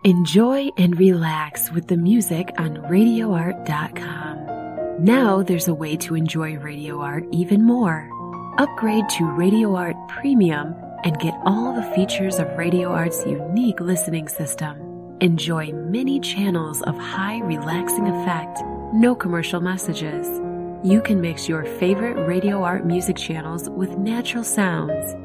Enjoy and relax with the music on RadioArt.com. Now there's a way to enjoy Radio Art even more. Upgrade to Radio Art Premium and get all the features of Radio Art's unique listening system. Enjoy many channels of high relaxing effect, no commercial messages. You can mix your favorite Radio Art music channels with natural sounds.